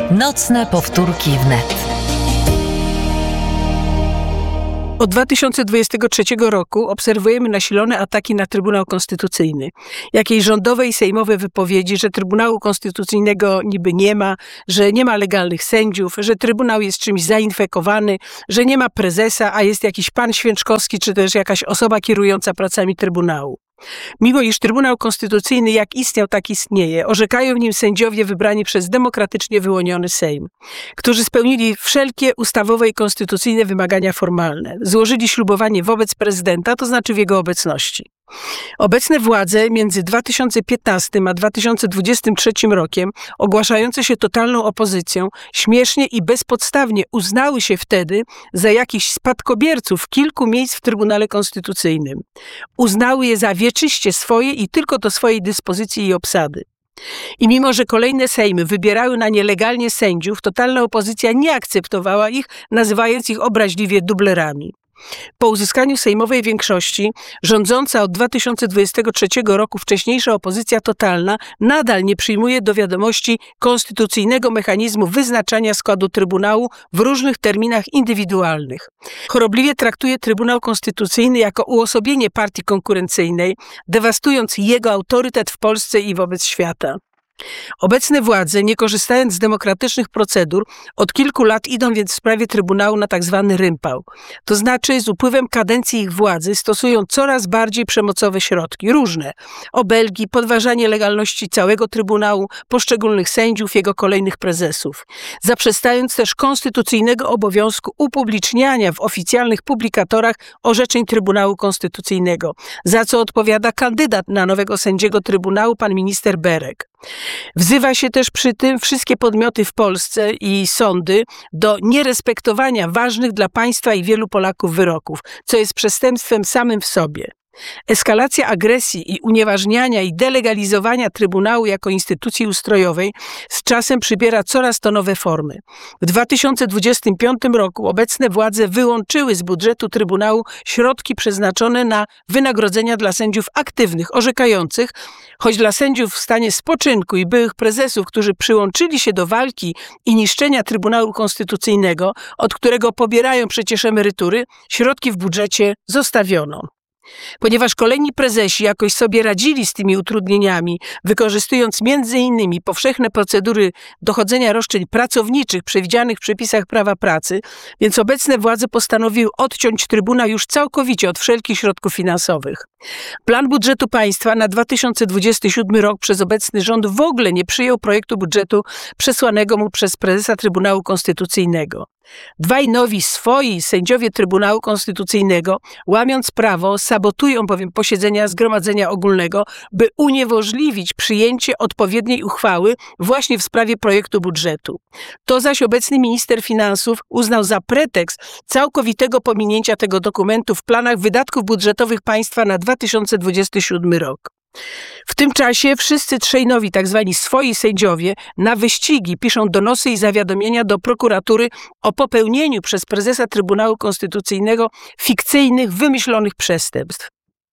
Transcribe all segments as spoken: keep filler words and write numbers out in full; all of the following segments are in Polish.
Nocne powtórki wnet. Od dwa tysiące dwudziestego trzeciego roku obserwujemy nasilone ataki na Trybunał Konstytucyjny. Jakieś rządowe i sejmowe wypowiedzi, że Trybunału Konstytucyjnego niby nie ma, że nie ma legalnych sędziów, że Trybunał jest czymś zainfekowany, że nie ma prezesa, a jest jakiś pan Święczkowski, czy też jakaś osoba kierująca pracami Trybunału. Mimo iż Trybunał Konstytucyjny jak istniał, tak istnieje, orzekają w nim sędziowie wybrani przez demokratycznie wyłoniony Sejm, którzy spełnili wszelkie ustawowe i konstytucyjne wymagania formalne. Złożyli ślubowanie wobec prezydenta, to znaczy w jego obecności. Obecne władze między dwa tysiące piętnastym a dwa tysiące dwudziestym trzecim rokiem, ogłaszające się totalną opozycją, śmiesznie i bezpodstawnie uznały się wtedy za jakichś spadkobierców kilku miejsc w Trybunale Konstytucyjnym. Uznały je za wieczyście swoje i tylko do swojej dyspozycji i obsady. I mimo, że kolejne sejmy wybierały na nie legalnie sędziów, totalna opozycja nie akceptowała ich, nazywając ich obraźliwie dublerami. Po uzyskaniu sejmowej większości, rządząca od dwa tysiące dwudziestego trzeciego roku wcześniejsza opozycja totalna nadal nie przyjmuje do wiadomości konstytucyjnego mechanizmu wyznaczania składu Trybunału w różnych terminach indywidualnych. Chorobliwie traktuje Trybunał Konstytucyjny jako uosobienie partii konkurencyjnej, dewastując jego autorytet w Polsce i wobec świata. Obecne władze, nie korzystając z demokratycznych procedur, od kilku lat idą więc w sprawie Trybunału na tak zwany rympał. To znaczy z upływem kadencji ich władzy stosują coraz bardziej przemocowe środki, różne. Obelgi, podważanie legalności całego Trybunału, poszczególnych sędziów, jego kolejnych prezesów. Zaprzestając też konstytucyjnego obowiązku upubliczniania w oficjalnych publikatorach orzeczeń Trybunału Konstytucyjnego, za co odpowiada kandydat na nowego sędziego Trybunału, pan minister Berek. Wzywa się też przy tym wszystkie podmioty w Polsce i sądy do nierespektowania ważnych dla państwa i wielu Polaków wyroków, co jest przestępstwem samym w sobie. Eskalacja agresji i unieważniania i delegalizowania Trybunału jako instytucji ustrojowej z czasem przybiera coraz to nowe formy. W dwa tysiące dwudziestym piątym roku obecne władze wyłączyły z budżetu Trybunału środki przeznaczone na wynagrodzenia dla sędziów aktywnych, orzekających, choć dla sędziów w stanie spoczynku i byłych prezesów, którzy przyłączyli się do walki i niszczenia Trybunału Konstytucyjnego, od którego pobierają przecież emerytury, środki w budżecie zostawiono. Ponieważ kolejni prezesi jakoś sobie radzili z tymi utrudnieniami, wykorzystując między innymi powszechne procedury dochodzenia roszczeń pracowniczych przewidzianych w przepisach prawa pracy, więc obecne władze postanowiły odciąć Trybunał już całkowicie od wszelkich środków finansowych. Plan budżetu państwa na dwa tysiące dwudziesty siódmy rok przez obecny rząd w ogóle nie przyjął projektu budżetu przesłanego mu przez prezesa Trybunału Konstytucyjnego. Dwaj nowi swoi sędziowie Trybunału Konstytucyjnego, łamiąc prawo, sabotują bowiem posiedzenia Zgromadzenia Ogólnego, by uniemożliwić przyjęcie odpowiedniej uchwały właśnie w sprawie projektu budżetu. To zaś obecny minister finansów uznał za pretekst całkowitego pominięcia tego dokumentu w planach wydatków budżetowych państwa na dwa tysiące dwudziesty siódmy rok. W tym czasie wszyscy trzej nowi tak zwani swoi sędziowie na wyścigi piszą donosy i zawiadomienia do prokuratury o popełnieniu przez prezesa Trybunału Konstytucyjnego fikcyjnych, wymyślonych przestępstw.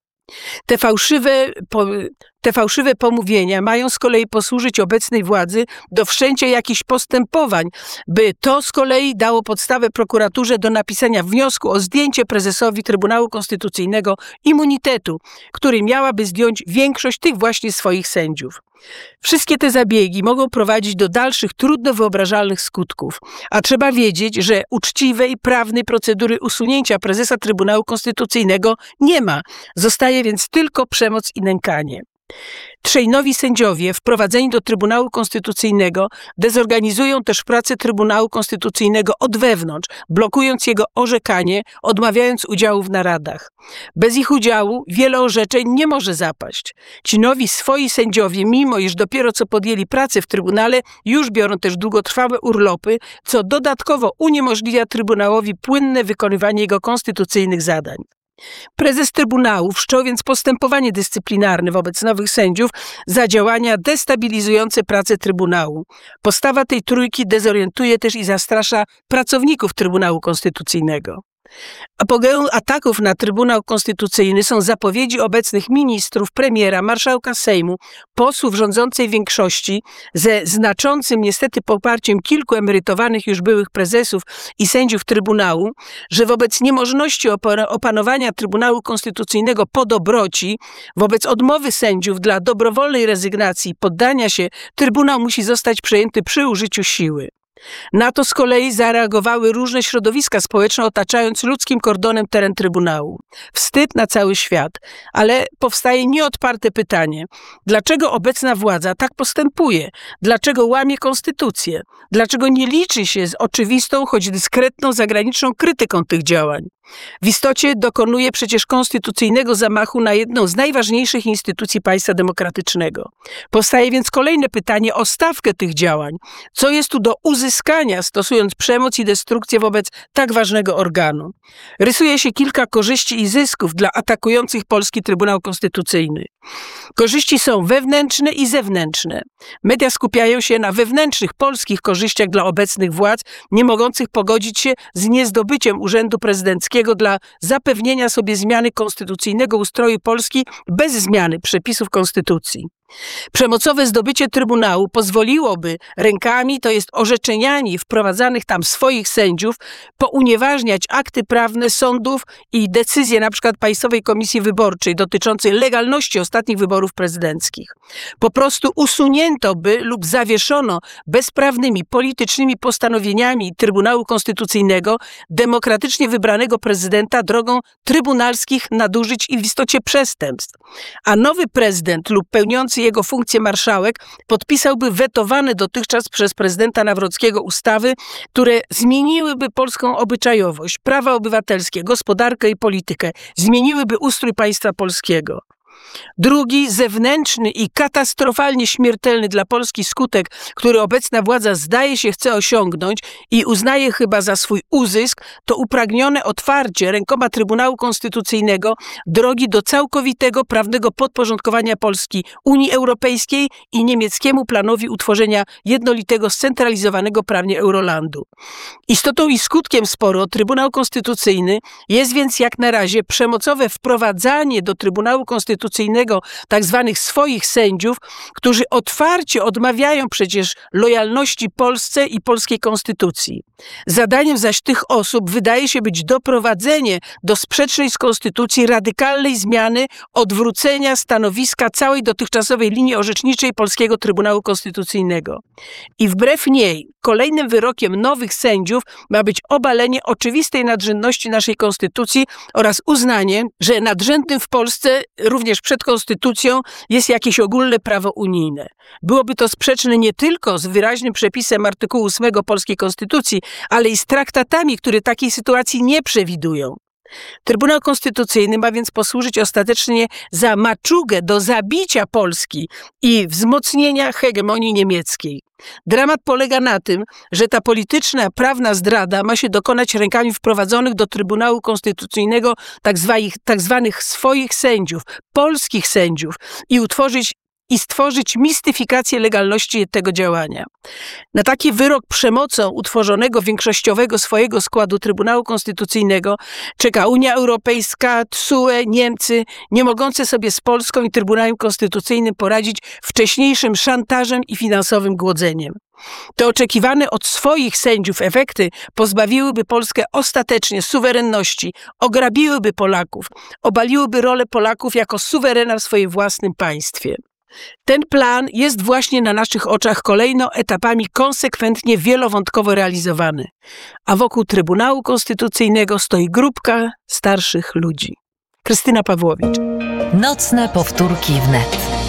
Te fałszywe, te fałszywe pomówienia mają z kolei posłużyć obecnej władzy do wszczęcia jakichś postępowań, by to z kolei dało podstawę prokuraturze do napisania wniosku o zdjęcie prezesowi Trybunału Konstytucyjnego immunitetu, który miałaby zdjąć większość tych właśnie swoich sędziów. Wszystkie te zabiegi mogą prowadzić do dalszych, trudno wyobrażalnych skutków, a trzeba wiedzieć, że uczciwej, prawnej procedury usunięcia prezesa Trybunału Konstytucyjnego nie ma. Zostaje więc tylko przemoc i nękanie. Trzej nowi sędziowie wprowadzeni do Trybunału Konstytucyjnego dezorganizują też pracę Trybunału Konstytucyjnego od wewnątrz, blokując jego orzekanie, odmawiając udziału w naradach. Bez ich udziału wiele orzeczeń nie może zapaść. Ci nowi swoi sędziowie, mimo iż dopiero co podjęli pracę w Trybunale, już biorą też długotrwałe urlopy, co dodatkowo uniemożliwia Trybunałowi płynne wykonywanie jego konstytucyjnych zadań. Prezes Trybunału wszczął więc postępowanie dyscyplinarne wobec nowych sędziów za działania destabilizujące pracę Trybunału. Postawa tej trójki dezorientuje też i zastrasza pracowników Trybunału Konstytucyjnego. Apogeum ataków na Trybunał Konstytucyjny są zapowiedzi obecnych ministrów, premiera, marszałka Sejmu, posłów rządzącej większości ze znaczącym niestety poparciem kilku emerytowanych już byłych prezesów i sędziów Trybunału, że wobec niemożności opanowania Trybunału Konstytucyjnego po dobroci, wobec odmowy sędziów dla dobrowolnej rezygnacji i poddania się, Trybunał musi zostać przejęty przy użyciu siły. Na to z kolei zareagowały różne środowiska społeczne, otaczając ludzkim kordonem teren Trybunału. Wstyd na cały świat, ale powstaje nieodparte pytanie, dlaczego obecna władza tak postępuje? Dlaczego łamie konstytucję? Dlaczego nie liczy się z oczywistą, choć dyskretną zagraniczną krytyką tych działań? W istocie dokonuje przecież konstytucyjnego zamachu na jedną z najważniejszych instytucji państwa demokratycznego. Powstaje więc kolejne pytanie o stawkę tych działań. Co jest tu do uzyskania, stosując przemoc i destrukcję wobec tak ważnego organu? Rysuje się kilka korzyści i zysków dla atakujących polski Trybunał Konstytucyjny. Korzyści są wewnętrzne i zewnętrzne. Media skupiają się na wewnętrznych polskich korzyściach dla obecnych władz, nie mogących pogodzić się z niezdobyciem urzędu prezydenckiego dla zapewnienia sobie zmiany konstytucyjnego ustroju Polski bez zmiany przepisów konstytucji. Przemocowe zdobycie Trybunału pozwoliłoby rękami, to jest orzeczeniami wprowadzanych tam swoich sędziów, pounieważniać akty prawne sądów i decyzje np. Państwowej Komisji Wyborczej dotyczącej legalności ostatnich wyborów prezydenckich. Po prostu usunięto by lub zawieszono bezprawnymi politycznymi postanowieniami Trybunału Konstytucyjnego demokratycznie wybranego prezydenta drogą trybunalskich nadużyć i w istocie przestępstw. A nowy prezydent lub pełniący jego funkcję marszałek podpisałby wetowane dotychczas przez prezydenta Nawrockiego ustawy, które zmieniłyby polską obyczajowość, prawa obywatelskie, gospodarkę i politykę, zmieniłyby ustrój państwa polskiego. Drugi, zewnętrzny i katastrofalnie śmiertelny dla Polski skutek, który obecna władza zdaje się chce osiągnąć i uznaje chyba za swój uzysk, to upragnione otwarcie rękoma Trybunału Konstytucyjnego drogi do całkowitego prawnego podporządkowania Polski Unii Europejskiej i niemieckiemu planowi utworzenia jednolitego, scentralizowanego prawnie Eurolandu. Istotą i skutkiem sporu o Trybunał Konstytucyjny jest więc jak na razie przemocowe wprowadzanie do Trybunału Konstytucyjnego tak zwanych swoich sędziów, którzy otwarcie odmawiają przecież lojalności Polsce i polskiej konstytucji. Zadaniem zaś tych osób wydaje się być doprowadzenie do sprzecznej z konstytucji radykalnej zmiany, odwrócenia stanowiska całej dotychczasowej linii orzeczniczej polskiego Trybunału Konstytucyjnego. I wbrew niej kolejnym wyrokiem nowych sędziów ma być obalenie oczywistej nadrzędności naszej konstytucji oraz uznanie, że nadrzędnym w Polsce również przed konstytucją jest jakieś ogólne prawo unijne. Byłoby to sprzeczne nie tylko z wyraźnym przepisem artykułu ósmego polskiej konstytucji, ale i z traktatami, które takiej sytuacji nie przewidują. Trybunał Konstytucyjny ma więc posłużyć ostatecznie za maczugę do zabicia Polski i wzmocnienia hegemonii niemieckiej. Dramat polega na tym, że ta polityczna, prawna zdrada ma się dokonać rękami wprowadzonych do Trybunału Konstytucyjnego tak zwanych, tak zwanych swoich sędziów, polskich sędziów i utworzyć i stworzyć mistyfikację legalności tego działania. Na taki wyrok przemocą utworzonego większościowego swojego składu Trybunału Konstytucyjnego czeka Unia Europejska, T S U E, Niemcy, nie mogące sobie z Polską i Trybunałem Konstytucyjnym poradzić wcześniejszym szantażem i finansowym głodzeniem. Te oczekiwane od swoich sędziów efekty pozbawiłyby Polskę ostatecznie suwerenności, ograbiłyby Polaków, obaliłyby rolę Polaków jako suwerena w swoim własnym państwie. Ten plan jest właśnie na naszych oczach kolejno etapami konsekwentnie wielowątkowo realizowany, a wokół Trybunału Konstytucyjnego stoi grupka starszych ludzi. Krystyna Pawłowicz. Nocne powtórki wnet.